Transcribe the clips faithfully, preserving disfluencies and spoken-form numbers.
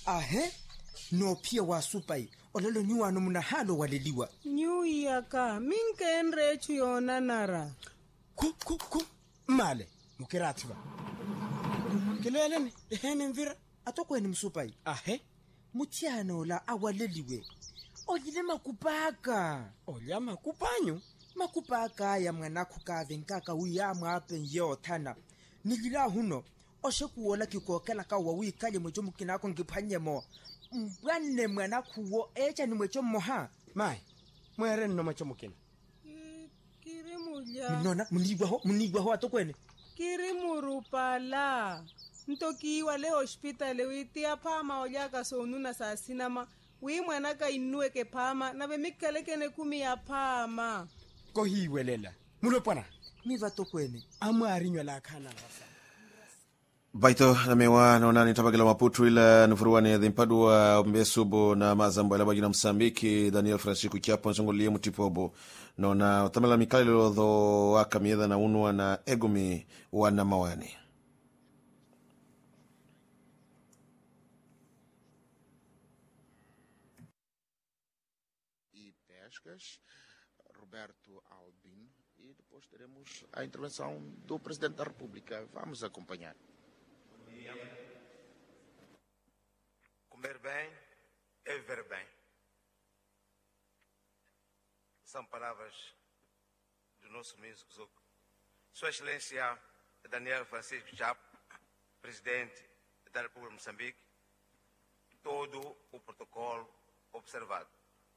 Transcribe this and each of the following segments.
Ahe? No pia wa supai. Olelo nyua no munahalo waliliwa. Nyu yaka minke enrechu yona nara. Ku ku ku male mukiratiba. Keleleni ehene mvira atokweni msupai. Ahe? Mutiano la awaleliwe. Ojile makupaka. Olya makupanyu. Makupaka ya mwanako kave nkaka uyamwa apen yo thana. Nilila huno. Oshe kuola kikokela ka wawi kale mwecho mukinako ngipanye mo. Mbwane mwanako wo echa ni mwecho moha. Mai. Mwere no mwecho mukina. Kiri mulya. Minona munigwa ho munigwa ho atokwene. Kiri murupala. Ntokiwa le hospital witia pama olyaka sonuna saa sinama. Wi mwanaka inue ke pama na bemikeleke ne kumi ya pama. Ko hiwelela. Mulopana. Miva tokwene. Amwa arinywa la kana basa. Baito na mewa na onani tabagila Maputo ila nufuruwani ya dhimpadua mbesubo na mazambo ila bagina Msambiki Daniel Francisco Kiapo nsongolie mutipobo na ona utamela mikali lodho waka miedha na unua na egumi wana mawani. E Pescas, Roberto Albin, e depois teremos a intervenção do Presidente da República. Vamos acompanhar. Comer bem é viver bem. São palavras do nosso ministro Zuc. Sua Excelência Daniel Francisco Chap, Presidente da República de Moçambique, todo o protocolo observado.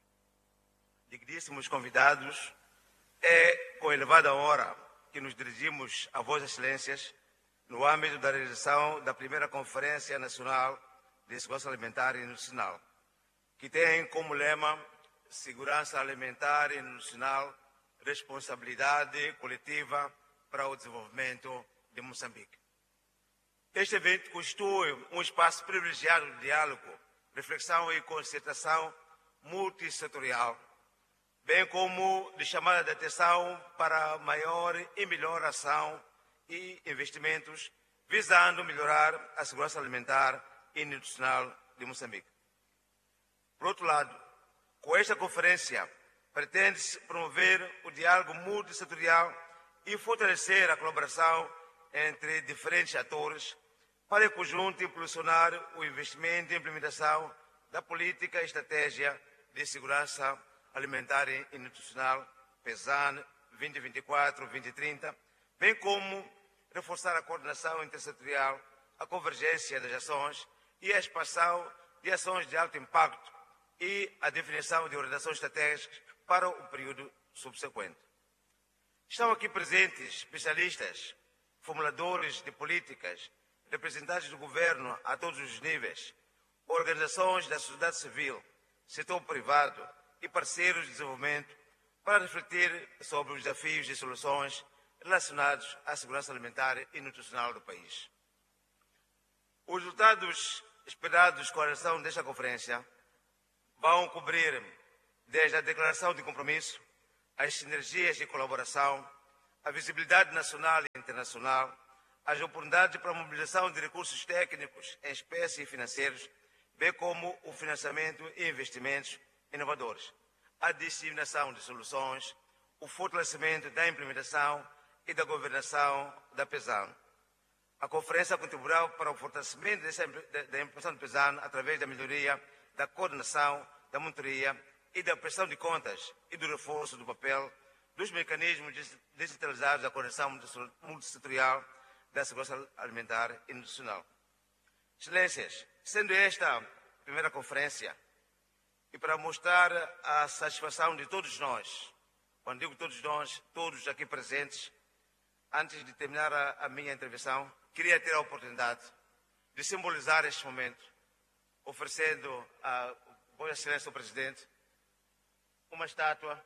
Digníssimos convidados, é com elevada honra que nos dirigimos a Vossas Excelências no âmbito da realização da primeira Conferência Nacional de Segurança Alimentar e Nutricional, que tem como lema Segurança Alimentar e Nutricional, Responsabilidade Coletiva para o Desenvolvimento de Moçambique. Este evento constitui um espaço privilegiado de diálogo, reflexão e concertação multissetorial, bem como de chamada de atenção para maior e melhor ação e investimentos visando melhorar a segurança alimentar e nutricional de Moçambique. Por outro lado, com esta conferência, pretende-se promover o diálogo multissetorial e fortalecer a colaboração entre diferentes atores para, em conjunto, impulsionar o investimento e implementação da política e estratégia de segurança alimentar e nutricional PESAN vinte e vinte e quatro a vinte e trinta, bem como reforçar a coordenação intersetorial, a convergência das ações e a expansão de ações de alto impacto e a definição de orientações estratégicas para o período subsequente. Estão aqui presentes especialistas, formuladores de políticas, representantes do governo a todos os níveis, organizações da sociedade civil, setor privado e parceiros de desenvolvimento para refletir sobre os desafios e soluções relacionados à segurança alimentar e nutricional do país. Os resultados esperados com a realização desta conferência vão cobrir desde a declaração de compromisso, as sinergias de colaboração, a visibilidade nacional e internacional, as oportunidades para a mobilização de recursos técnicos em espécie e financeiros, bem como o financiamento e investimentos inovadores, a disseminação de soluções, o fortalecimento da implementação e da governação da PESAN. A conferência contribuirá para o fortalecimento dessa, da implementação do PESAN através da melhoria da coordenação, da monitoria e da prestação de contas e do reforço do papel dos mecanismos descentralizados da coordenação multissetorial da segurança alimentar e nutricional. Excelências, sendo esta a primeira conferência, e para mostrar a satisfação de todos nós, quando digo todos nós, todos aqui presentes, antes de terminar a, a minha intervenção, queria ter a oportunidade de simbolizar este momento, oferecendo a Vossa Excelência o Presidente uma estátua.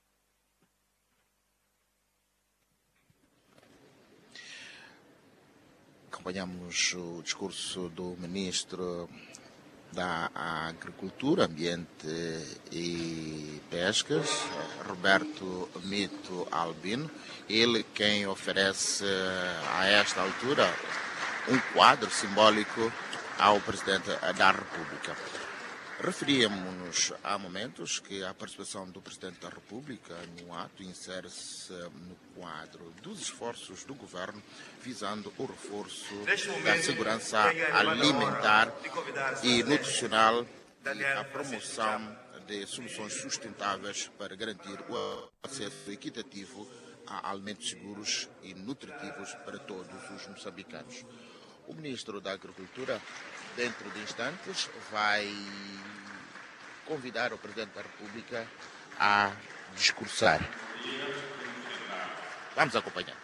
Acompanhamos o discurso do Ministro da Agricultura, Ambiente e Pescas, Roberto Mito Albino, ele quem oferece a esta altura um quadro simbólico ao Presidente da República. Referíamos-nos há momentos que a participação do Presidente da República no ato insere-se no quadro dos esforços do Governo visando o reforço da segurança alimentar e nutricional e a promoção de soluções sustentáveis para garantir o acesso equitativo a alimentos seguros e nutritivos para todos os moçambicanos. O Ministro da Agricultura, dentro de instantes, vai convidar o Presidente da República a discursar. Vamos acompanhar.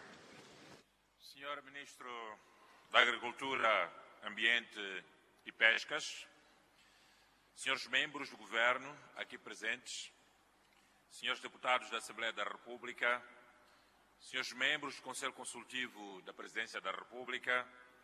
Senhor Ministro da Agricultura, Ambiente e Pescas, senhores membros do Governo aqui presentes, senhores deputados da Assembleia da República, senhores membros do Conselho Consultivo da Presidência da República,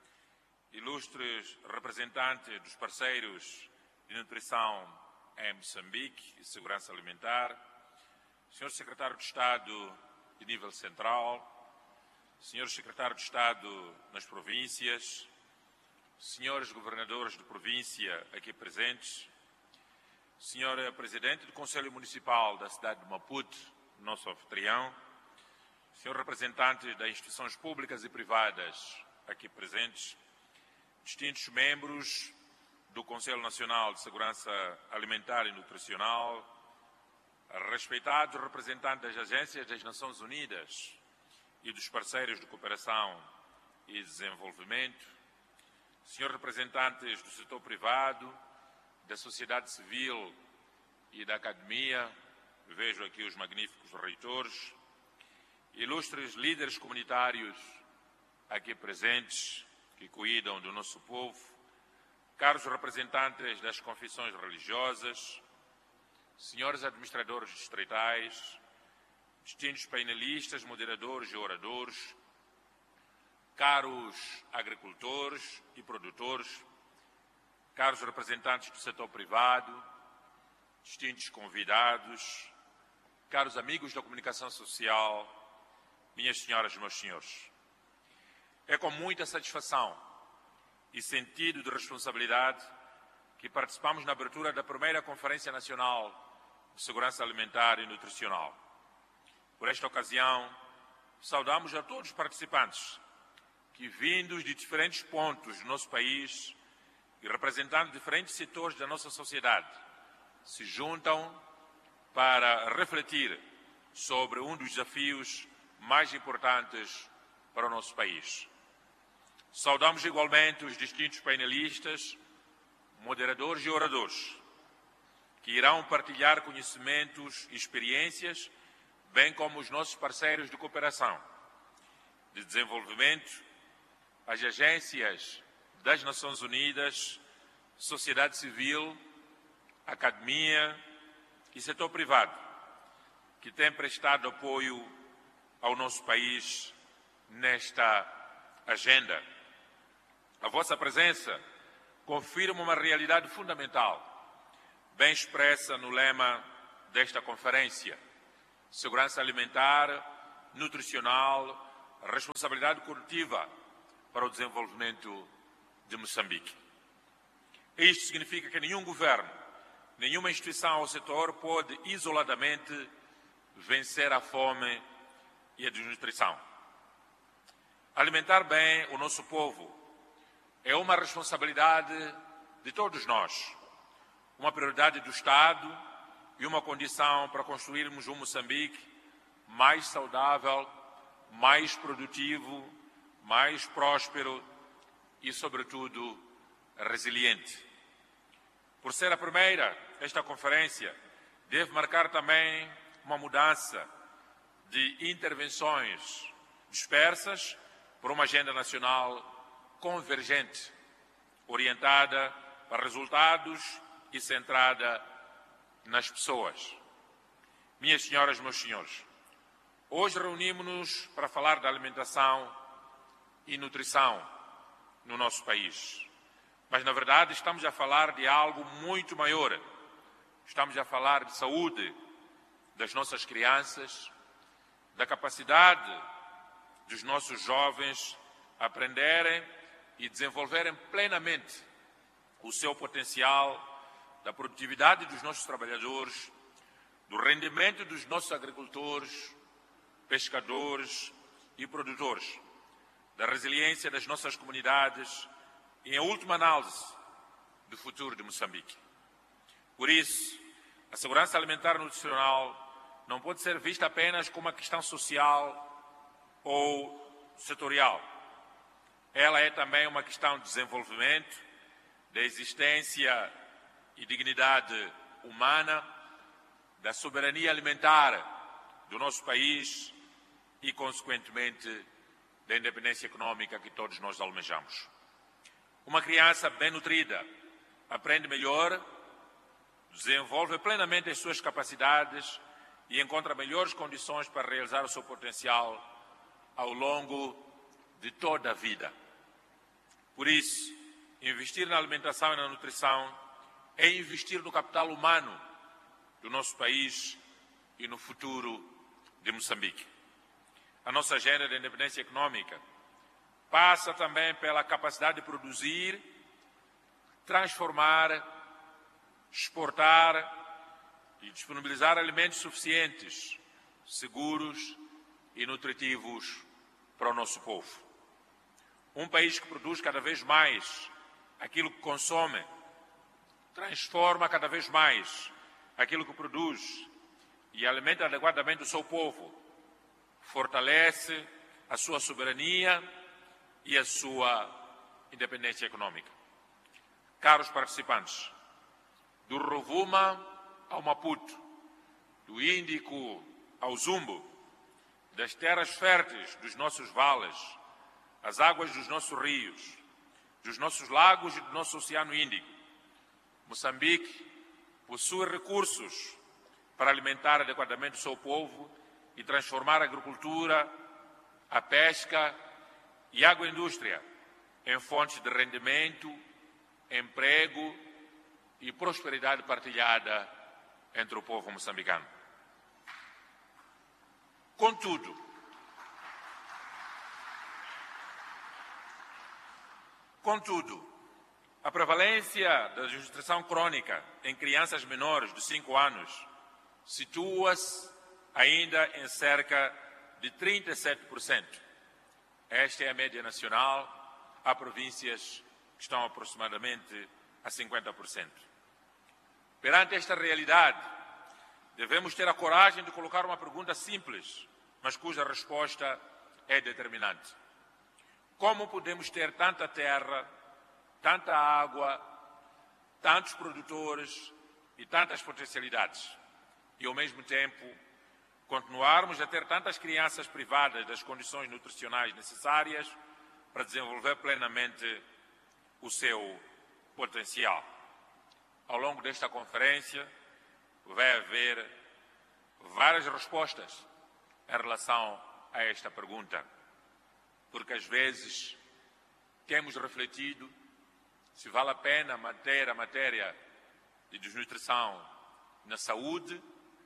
ilustres representantes dos parceiros de nutrição em Moçambique e segurança alimentar, senhor Secretário de Estado de nível central, senhores Secretários de Estado nas províncias, senhores governadores de província aqui presentes, senhora Presidente do Conselho Municipal da cidade de Maputo, nosso anfitrião, senhor representantes das instituições públicas e privadas aqui presentes, distintos membros do Conselho Nacional de Segurança Alimentar e Nutricional, respeitados representantes das agências das Nações Unidas e dos parceiros de cooperação e desenvolvimento, senhores representantes do setor privado, da sociedade civil e da academia, vejo aqui os magníficos reitores, ilustres líderes comunitários aqui presentes, que cuidam do nosso povo, caros representantes das confissões religiosas, senhores administradores distritais, distintos painelistas, moderadores e oradores, caros agricultores e produtores, caros representantes do setor privado, distintos convidados, caros amigos da comunicação social, minhas senhoras e meus senhores. É com muita satisfação e sentido de responsabilidade que participamos na abertura da primeira Conferência Nacional de Segurança Alimentar e Nutricional. Por esta ocasião, saudamos a todos os participantes que, vindos de diferentes pontos do nosso país e representando diferentes setores da nossa sociedade, se juntam para refletir sobre um dos desafios mais importantes para o nosso país. Saudamos igualmente os distintos painelistas, moderadores e oradores, que irão partilhar conhecimentos e experiências, bem como os nossos parceiros de cooperação, de desenvolvimento, as agências das Nações Unidas, sociedade civil, academia e setor privado, que têm prestado apoio ao nosso país nesta agenda. A vossa presença confirma uma realidade fundamental, bem expressa no lema desta conferência: segurança alimentar, nutricional, responsabilidade coletiva para o desenvolvimento de Moçambique. Isto significa que nenhum governo, nenhuma instituição ou setor pode isoladamente vencer a fome e a desnutrição. Alimentar bem o nosso povo é uma responsabilidade de todos nós, uma prioridade do Estado e uma condição para construirmos um Moçambique mais saudável, mais produtivo, mais próspero e, sobretudo, resiliente. Por ser a primeira, esta conferência deve marcar também uma mudança de intervenções dispersas por uma agenda nacional convergente, orientada para resultados e centrada nas pessoas. Minhas senhoras e meus senhores, hoje reunimos-nos para falar da alimentação e nutrição no nosso país. Mas, na verdade, estamos a falar de algo muito maior. Estamos a falar de saúde das nossas crianças, da capacidade dos nossos jovens aprenderem e desenvolverem plenamente o seu potencial da produtividade dos nossos trabalhadores, do rendimento dos nossos agricultores, pescadores e produtores, da resiliência das nossas comunidades e, em última análise, do futuro de Moçambique. Por isso, a segurança alimentar e nutricional não pode ser vista apenas como uma questão social ou setorial. Ela é também uma questão de desenvolvimento, da existência e dignidade humana, da soberania alimentar do nosso país e, consequentemente, da independência econômica que todos nós almejamos. Uma criança bem nutrida aprende melhor, desenvolve plenamente as suas capacidades e encontra melhores condições para realizar o seu potencial ao longo de toda a vida. Por isso, investir na alimentação e na nutrição é investir no capital humano do nosso país e no futuro de Moçambique. A nossa agenda de independência econômica passa também pela capacidade de produzir, transformar, exportar e disponibilizar alimentos suficientes, seguros e nutritivos para o nosso povo. Um país que produz cada vez mais aquilo que consome, transforma cada vez mais aquilo que produz e alimenta adequadamente o seu povo, fortalece a sua soberania e a sua independência econômica. Caros participantes, do Rovuma ao Maputo, do Índico ao Zumbo, das terras férteis dos nossos vales, as águas dos nossos rios, dos nossos lagos e do nosso Oceano Índico, Moçambique possui recursos para alimentar adequadamente o seu povo e transformar a agricultura, a pesca e a agroindústria em fontes de rendimento, emprego e prosperidade partilhada entre o povo moçambicano. Contudo, contudo, a prevalência da desnutrição crônica em crianças menores de cinco anos situa-se ainda em cerca de trinta e sete por cento. Esta é a média nacional. Há províncias que estão aproximadamente a cinquenta por cento. Perante esta realidade, devemos ter a coragem de colocar uma pergunta simples, mas cuja resposta é determinante. Como podemos ter tanta terra, tanta água, tantos produtores e tantas potencialidades, e ao mesmo tempo continuarmos a ter tantas crianças privadas das condições nutricionais necessárias para desenvolver plenamente o seu potencial? Ao longo desta conferência vai haver várias respostas em relação a esta pergunta, porque às vezes temos refletido se vale a pena manter a matéria de desnutrição na saúde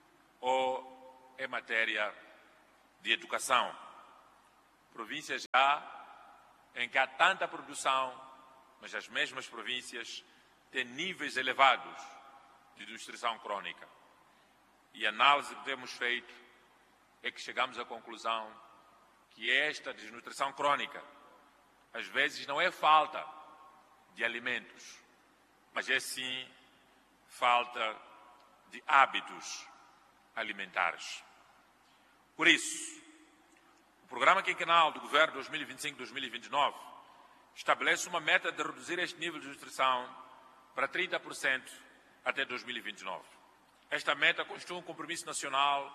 ou é matéria de educação. Províncias já em que há tanta produção, mas as mesmas províncias têm níveis elevados de desnutrição crônica. E a análise que temos feito é que chegamos à conclusão que esta desnutrição crônica, às vezes, não é falta de alimentos, mas é sim falta de hábitos alimentares. Por isso, o Programa Quinquenal do Governo dois mil e vinte e cinco a dois mil e vinte e nove estabelece uma meta de reduzir este nível de nutrição para trinta por cento até dois mil e vinte e nove. Esta meta constitui um compromisso nacional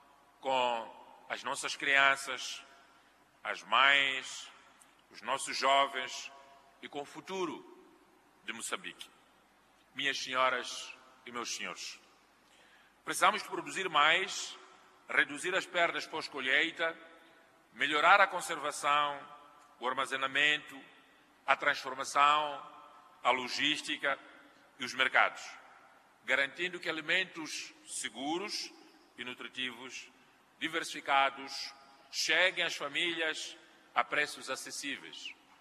com as nossas crianças, as mães, os nossos jovens e com o futuro de Moçambique. Minhas senhoras e meus senhores, precisamos de produzir mais, reduzir as perdas pós-colheita, melhorar a conservação, o armazenamento, a transformação, a logística e os mercados, garantindo que alimentos seguros e nutritivos, diversificados, cheguem às famílias a preços acessíveis.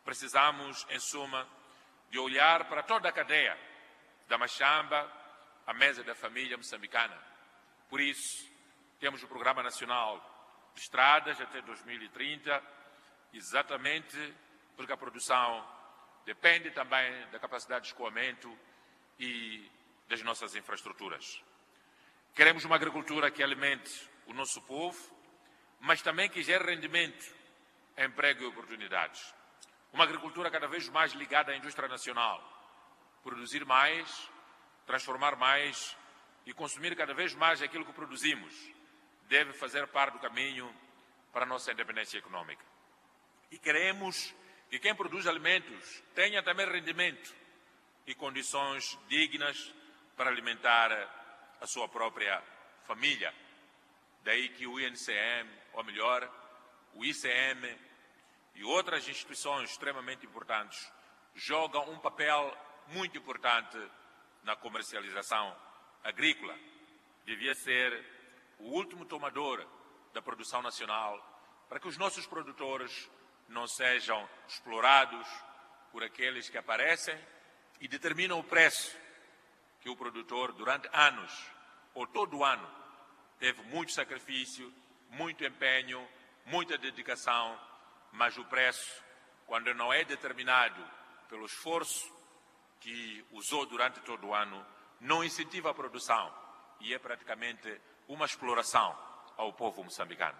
precisamos, em suma, de olhar para toda a cadeia, da machamba à mesa da família moçambicana. Por isso, temos o Programa Nacional de Estradas até dois mil e trinta, exatamente porque a produção depende também da capacidade de escoamento e das nossas infraestruturas. Queremos uma agricultura que alimente o nosso povo, mas também que gere rendimento, emprego e oportunidades. Uma agricultura cada vez mais ligada à indústria nacional. Produzir mais, transformar mais e consumir cada vez mais aquilo que produzimos deve fazer parte do caminho para a nossa independência econômica. E queremos que quem produz alimentos tenha também rendimento e condições dignas para alimentar a sua própria família. Daí que o I N C M, ou melhor, o I C M e outras instituições extremamente importantes jogam um papel muito importante na comercialização agrícola. Devia ser o último tomador da produção nacional para que os nossos produtores não sejam explorados por aqueles que aparecem e determinam o preço que o produtor, durante anos ou todo o ano, teve muito sacrifício, muito empenho, muita dedicação, mas o preço, quando não é determinado pelo esforço que usou durante todo o ano, não incentiva a produção e é praticamente uma exploração ao povo moçambicano.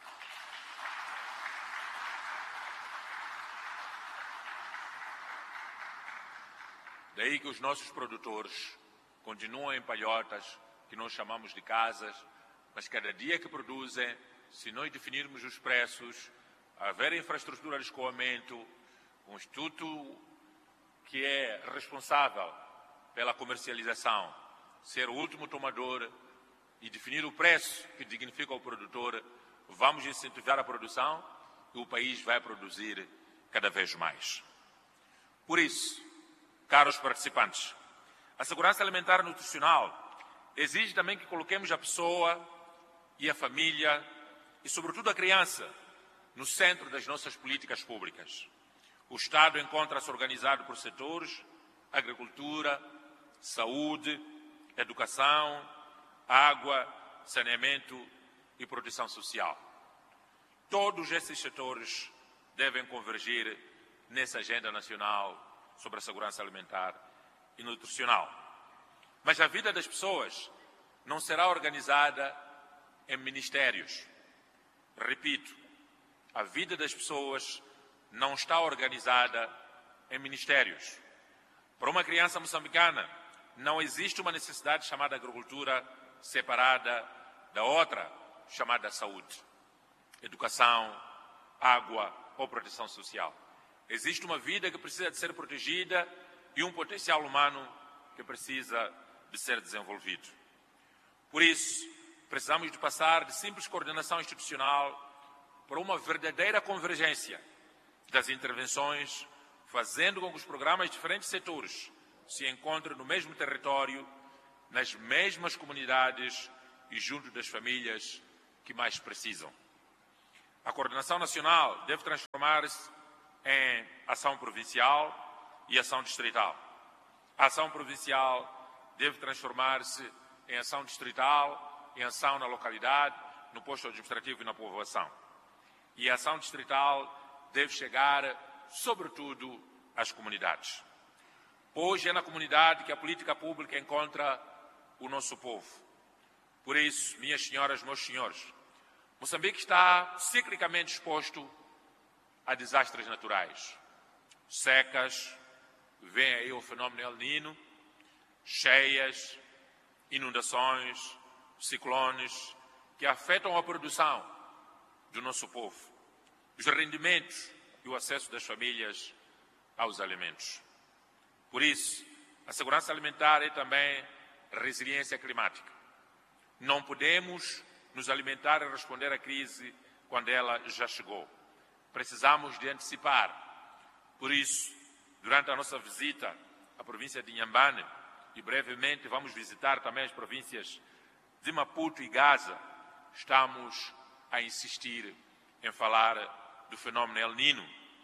Daí que os nossos produtores continuam em palhotas, que nós chamamos de casas, mas cada dia que produzem, se nós definirmos os preços, haver infraestrutura de escoamento, um instituto que é responsável pela comercialização, ser o último tomador e definir o preço que dignifica o produtor, vamos incentivar a produção e o país vai produzir cada vez mais. Por isso, caros participantes, a segurança alimentar e nutricional exige também que coloquemos a pessoa e a família e, sobretudo, a criança no centro das nossas políticas públicas. O Estado encontra-se organizado por setores: agricultura, saúde, educação, água, saneamento e proteção social. Todos esses setores devem convergir nessa agenda nacional sobre a segurança alimentar e nutricional. Mas a vida das pessoas não será organizada em ministérios. Repito, a vida das pessoas não está organizada em ministérios. Para uma criança moçambicana, não existe uma necessidade chamada agricultura separada da outra, chamada saúde, educação, água ou proteção social. Existe uma vida que precisa de ser protegida e um potencial humano que precisa de ser desenvolvido. Por isso, precisamos de passar de simples coordenação institucional para uma verdadeira convergência das intervenções, fazendo com que os programas de diferentes setores se encontrem no mesmo território, nas mesmas comunidades e junto das famílias que mais precisam. A coordenação nacional deve transformar-se em ação provincial e ação distrital. A ação provincial deve transformar-se em ação distrital, em ação na localidade, no posto administrativo e na povoação. E a ação distrital deve chegar, sobretudo, às comunidades. Hoje é na comunidade que a política pública encontra o nosso povo. Por isso, minhas senhoras, meus senhores, Moçambique está ciclicamente exposto a desastres naturais. Secas, vem aí o fenómeno El Niño, cheias, inundações, ciclones, que afetam a produção do nosso povo, os rendimentos e o acesso das famílias aos alimentos. Por isso, a segurança alimentar é também resiliência climática. Não podemos nos alimentar e responder à crise quando ela já chegou. Precisamos de antecipar. Por isso, durante a nossa visita à província de Inhambane, e brevemente vamos visitar também as províncias de Maputo e Gaza, estamos a insistir em falar do fenómeno El Niño.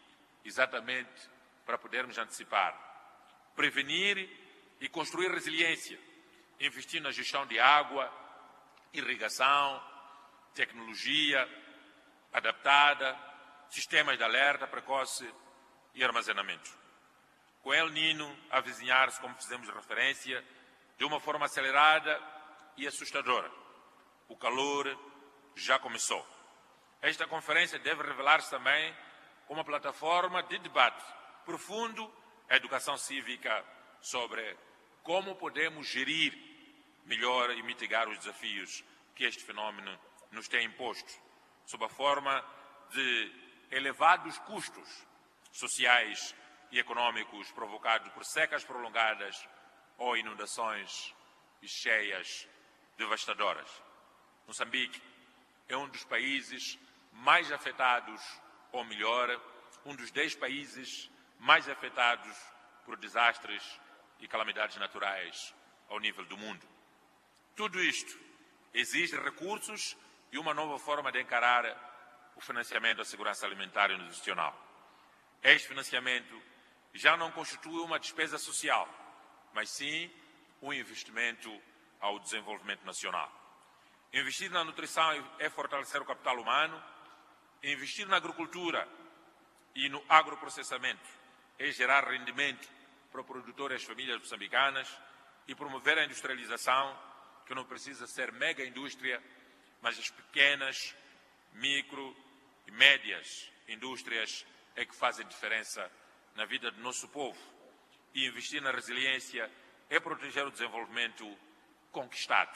exatamente para podermos antecipar, prevenir e construir resiliência, investir na gestão de água, irrigação, tecnologia adaptada, sistemas de alerta precoce e armazenamento. Com El Niño a avizinhar-se, como fizemos referência, de uma forma acelerada e assustadora, o calor já começou. Esta conferência deve revelar-se também como uma plataforma de debate profundo a educação cívica sobre como podemos gerir melhor e mitigar os desafios que este fenómeno nos tem imposto, sob a forma de elevados custos sociais e econômicos provocados por secas prolongadas ou inundações e cheias devastadoras. Moçambique é um dos países mais afetados, ou melhor, um dos dez países mais afetados por desastres e calamidades naturais ao nível do mundo. Tudo isto exige recursos e uma nova forma de encarar o financiamento da segurança alimentar e nutricional. Este financiamento já não constitui uma despesa social, mas sim um investimento ao desenvolvimento nacional. Investir na nutrição é fortalecer o capital humano, investir na agricultura e no agroprocessamento é gerar rendimento para o produtor e as famílias moçambicanas e promover a industrialização, que não precisa ser mega indústria, mas as pequenas, micro e médias indústrias é que fazem diferença na vida do nosso povo. E investir na resiliência é proteger o desenvolvimento conquistado.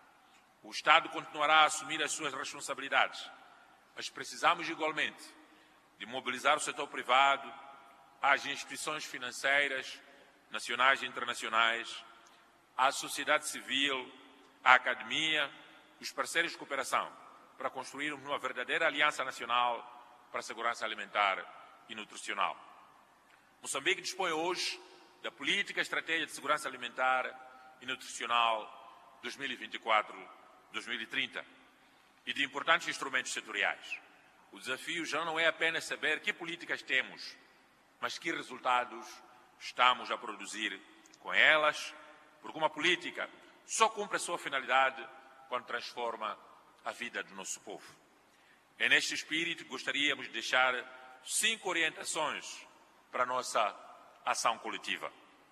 O Estado continuará a assumir as suas responsabilidades, mas precisamos igualmente de mobilizar o setor privado, as instituições financeiras, nacionais e internacionais, a sociedade civil, a academia, os parceiros de cooperação, para construirmos uma verdadeira aliança nacional para a segurança alimentar e nutricional. Moçambique dispõe hoje da Política Estratégia de Segurança Alimentar e Nutricional dois mil e vinte e quatro a dois mil e trinta e de importantes instrumentos setoriais. O desafio já não é apenas saber que políticas temos, mas que resultados estamos a produzir com elas, porque uma política só cumpre a sua finalidade quando transforma a vida do nosso povo. É neste espírito que gostaríamos de deixar cinco orientações para a nossa ação coletiva.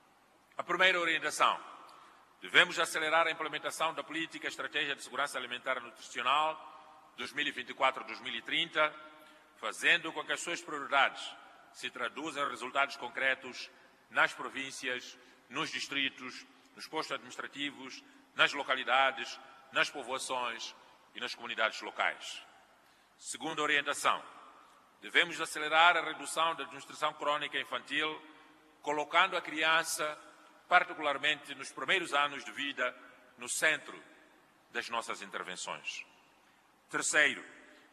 A primeira orientação: devemos acelerar a implementação da Política Estratégia de Segurança Alimentar e Nutricional dois mil e vinte e quatro a dois mil e trinta, fazendo com que as suas prioridades se traduzam em resultados concretos nas províncias, nos distritos, nos postos administrativos, nas localidades, nas povoações e nas comunidades locais. Segunda orientação: devemos acelerar a redução da desnutrição crónica infantil, colocando a criança, particularmente nos primeiros anos de vida, no centro das nossas intervenções. Terceiro,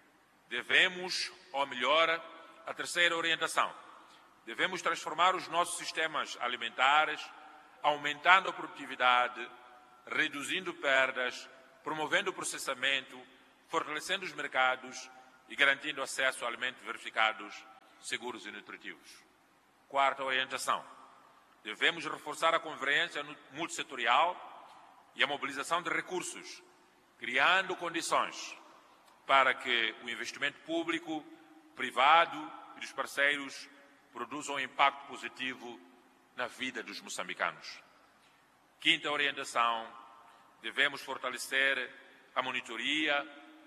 devemos, ou melhor, a terceira orientação, devemos transformar os nossos sistemas alimentares, aumentando a produtividade, reduzindo perdas, promovendo o processamento, fortalecendo os mercados e garantindo acesso a alimentos verificados, seguros e nutritivos. Quarta orientação: devemos reforçar a convergência multissetorial e a mobilização de recursos, criando condições para que o investimento público, privado e dos parceiros produzam um impacto positivo na vida dos moçambicanos. Quinta orientação: devemos fortalecer a monitoria,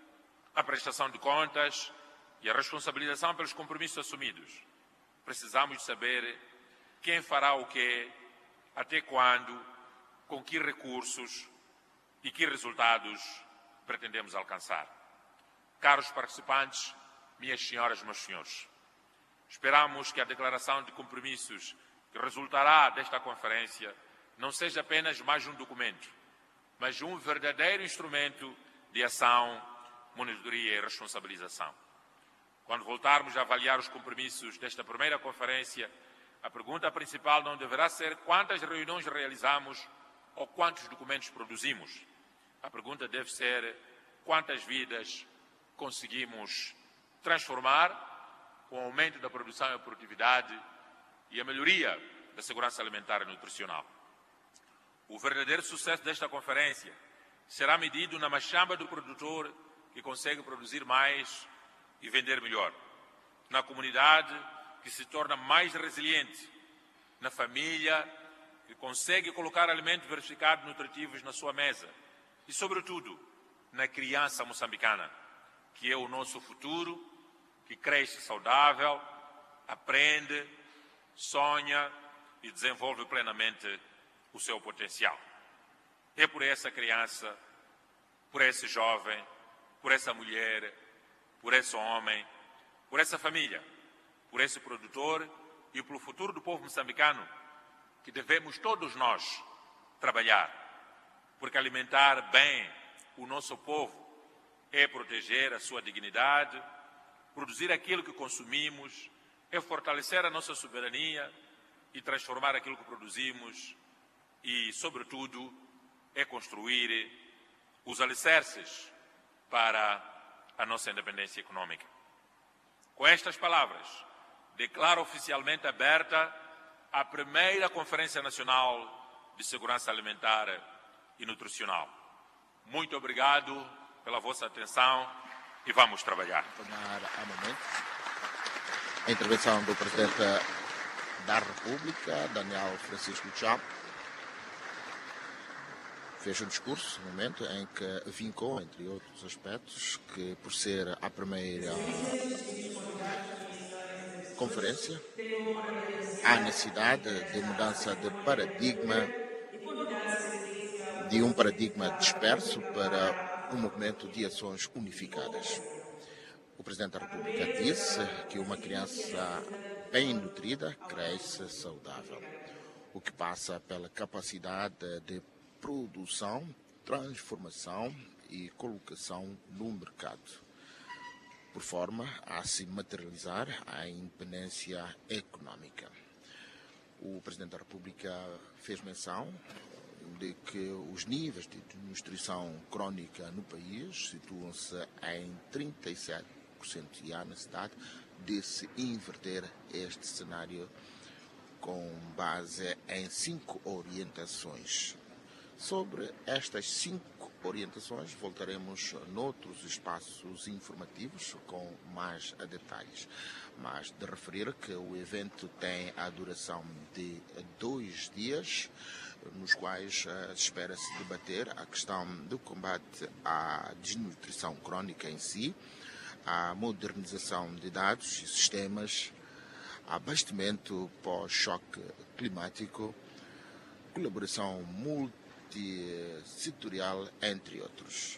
a prestação de contas e a responsabilização pelos compromissos assumidos. Precisamos de saber quem fará o quê, até quando, com que recursos e que resultados pretendemos alcançar. Caros participantes, minhas senhoras e meus senhores, esperamos que a declaração de compromissos que resultará desta conferência não seja apenas mais um documento, mas um verdadeiro instrumento de ação, monitoria e responsabilização. Quando voltarmos a avaliar os compromissos desta primeira conferência, a pergunta principal não deverá ser quantas reuniões realizamos ou quantos documentos produzimos. A pergunta deve ser quantas vidas conseguimos transformar com o aumento da produção e produtividade e a melhoria da segurança alimentar e nutricional. O verdadeiro sucesso desta conferência será medido na machamba do produtor que consegue produzir mais e vender melhor, na comunidade que se torna mais resiliente, na família que consegue colocar alimentos verificados nutritivos na sua mesa e, sobretudo, na criança moçambicana, que é o nosso futuro, que cresce saudável, aprende, sonha e desenvolve plenamente o seu potencial. É por essa criança, por esse jovem, por essa mulher, por esse homem, por essa família, por esse produtor e pelo futuro do povo moçambicano que devemos todos nós trabalhar, porque alimentar bem o nosso povo é proteger a sua dignidade, produzir aquilo que consumimos, é fortalecer a nossa soberania e transformar aquilo que produzimos e, sobretudo, é construir os alicerces para a nossa independência econômica. Com estas palavras, declaro oficialmente aberta a primeira Conferência Nacional de Segurança Alimentar e Nutricional. Muito obrigado pela vossa atenção e vamos trabalhar. Tomar a momento a intervenção do Presidente da República, Daniel Francisco Chapo, fez um discurso no momento em que vincou, entre outros aspectos, que por ser a primeira conferência, há necessidade de mudança de paradigma, de um paradigma disperso para um movimento de ações unificadas. O Presidente da República disse que uma criança bem nutrida cresce saudável, o que passa pela capacidade de produção, transformação e colocação no mercado, por forma a se materializar a independência econômica. O Presidente da República fez menção de que os níveis de desnutrição crónica no país situam-se em trinta e sete por cento e há necessidade de se inverter este cenário com base em cinco orientações. Sobre estas cinco orientações voltaremos noutros espaços informativos com mais detalhes, mas de referir que o evento tem a duração de dois dias, nos quais uh, espera-se debater a questão do combate à desnutrição crónica em si, a modernização de dados e sistemas, abastecimento pós-choque climático, colaboração multissetorial, entre outros.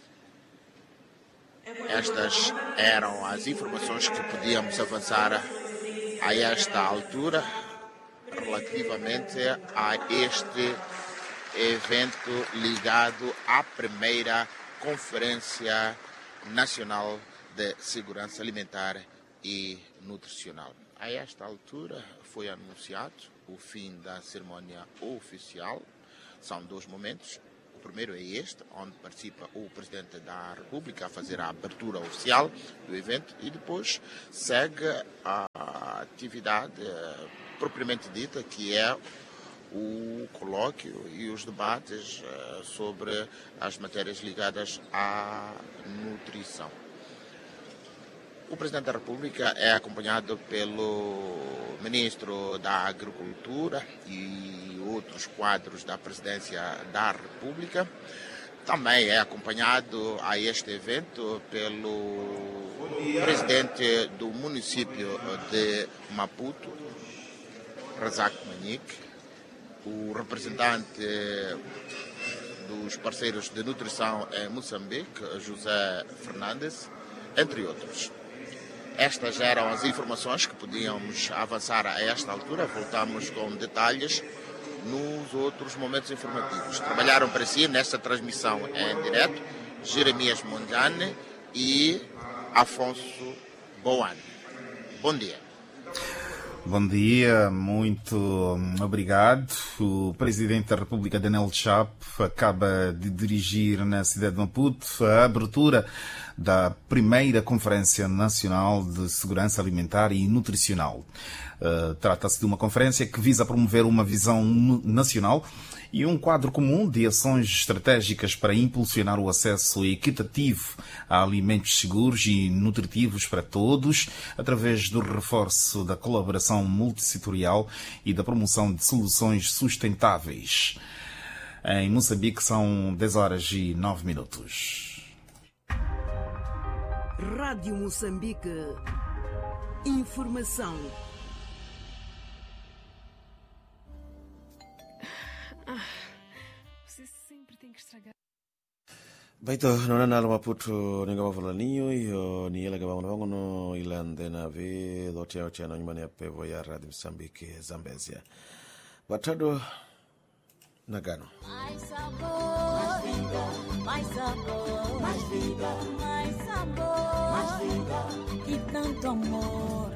Estas eram as informações que podíamos avançar a esta altura relativamente a este evento ligado à primeira Conferência Nacional de Segurança Alimentar e Nutricional. A esta altura foi anunciado o fim da cerimónia oficial. São dois momentos. O primeiro é este, onde participa o Presidente da República a fazer a abertura oficial do evento, e depois segue a atividade propriamente dita, que é o colóquio e os debates sobre as matérias ligadas à nutrição. O Presidente da República é acompanhado pelo Ministro da Agricultura e outros quadros da Presidência da República. Também é acompanhado a este evento pelo Presidente do município de Maputo, Razak Manik, o representante dos parceiros de nutrição em Moçambique, José Fernandes, entre outros. Estas eram as informações que podíamos avançar a esta altura. Voltamos com detalhes nos outros momentos informativos. Trabalharam para si nesta transmissão em direto Jeremias Mondlane e Afonso Boane. Bom dia. Bom dia, muito obrigado. O Presidente da República, Daniel Chapo, acaba de dirigir na cidade de Maputo a abertura da primeira Conferência Nacional de Segurança Alimentar e Nutricional. Uh, Trata-se de uma conferência que visa promover uma visão nacional e um quadro comum de ações estratégicas para impulsionar o acesso equitativo a alimentos seguros e nutritivos para todos, através do reforço da colaboração multissetorial e da promoção de soluções sustentáveis. Em Moçambique são dez horas e nove minutos. Rádio Moçambique. Informação. Ah, você sempre tem que estragar. Baito nona nalo Maputo ninga mavulaninho iyo ni yela gaba mwangu no ilande na ve dote yote na nyumbani ya pevo ya Radio Mozambique Zambezia. Batado Nagano. Mais sabor, mais vida, mais sabor, mais vida, mais sabor, mais vida e tanto amor.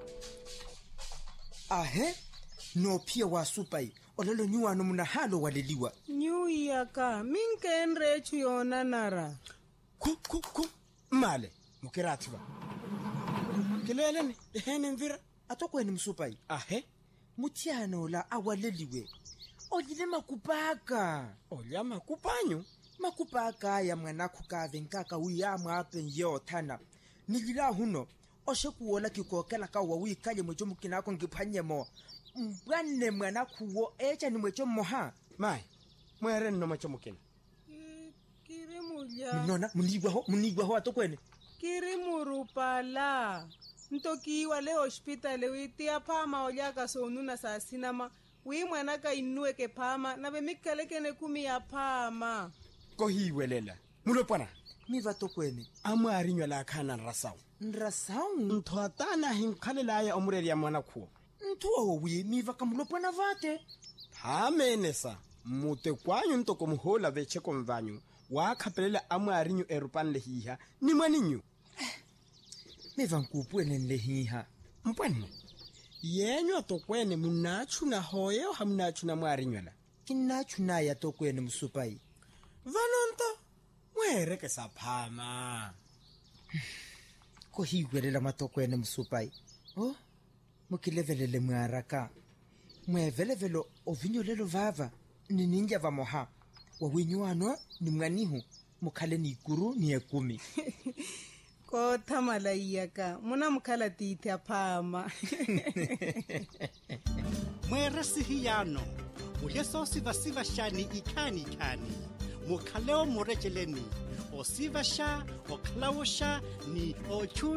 Ahe no pia wa supai olelo nyua no muna halo waleliwa nyu yaka minkenre chuyona nara ku ku ku male mukiratiba keleleni ehene mvira atokweni msupai ahe mutiano la awaleliwe ojile makupaka olya makupanyu makupaka ya mwanakhu ka venkaka uyama apen yo thana nilila huno oshekuola kikokela ka wawi kaje mwecho mukinako ngiphanyemo mbwanne mwanakhu wo echa ni mwecho moha mai mwere no mwecho mukina kiri mulya nona munigwa ho munigwa ho atokwene kiri murupala ntokiwa le hospital witia phama olyaka sonuna sasinama wi mwana ka inue ke phama na be mikelekene kumi ya phama ko hiwelela mulopana miva tokwene amwarinywa la khana rasau nrasau nthwatana hinkhalela ya omureli ya mwana khuo nthuo wi miva kamulopana vate hamenesa mute kwanyu ntoko muhola veche komvanyu wa khapelela amwarinyu erupanle hiha ni mwaninyu miva nkupwene lehiha mpwanne yenyo tokwene munachu na hoyo hamnachu na mwarinywala kinachu na ya tokwene musupai vanonto mwereke saphama ko hiwelela matokwene musupai oh mukilevelele mwaraka mwevelevelo ovinyolelo vava nininja va moha wawinyuano ni mwanihu mukhale ni ikuru ni ekumi ko thamala iyaka muna mukhala titha phama mwere sihiyano uyeso siva siva shani ikani ikani mukhaleo murejeleni osiva sha oklawo sha ni ochu